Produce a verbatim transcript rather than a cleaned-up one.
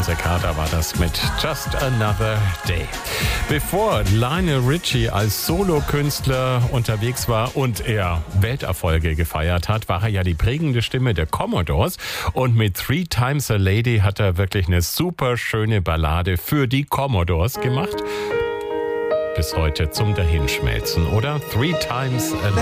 Vince Carter war das mit Just Another Day. Bevor Lionel Richie als Solokünstler unterwegs war und er Welterfolge gefeiert hat, war er ja die prägende Stimme der Commodores. Und mit Three Times a Lady hat er wirklich eine super schöne Ballade für die Commodores gemacht. Bis heute zum Dahinschmelzen, oder? Three Times a Lady.